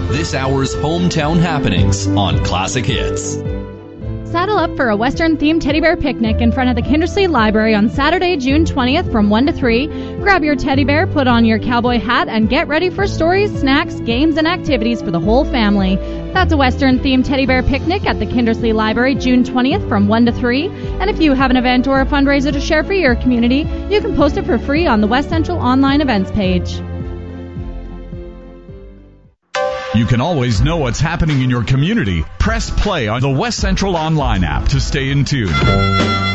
this hour's hometown happenings on Classic Hits. Saddle up for a Western-themed teddy bear picnic in front of the Kindersley Library on Saturday, June 20th from 1 to 3. Grab your teddy bear, put on your cowboy hat, and get ready for stories, snacks, games, and activities for the whole family. That's a Western-themed teddy bear picnic at the Kindersley Library June 20th from 1 to 3. And if you have an event or a fundraiser to share for your community, you can post it for free on the West Central online events page. You can always know what's happening in your community. Press play on the West Central online app to stay in tune.